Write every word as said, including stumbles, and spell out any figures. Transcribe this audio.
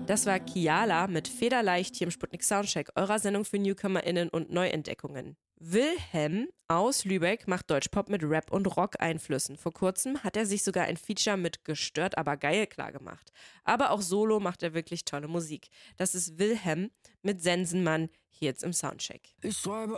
Das war Kiala mit Federleicht hier im Sputnik Soundcheck, eurer Sendung für NewcomerInnen und Neuentdeckungen. Wilhelm aus Lübeck macht Deutschpop mit Rap- und Rock-Einflüssen. Vor kurzem hat er sich sogar ein Feature mit Gestört, aber geil klargemacht. Aber auch solo macht er wirklich tolle Musik. Das ist Wilhelm mit Sensenmann hier jetzt im Soundcheck. Ich schreibe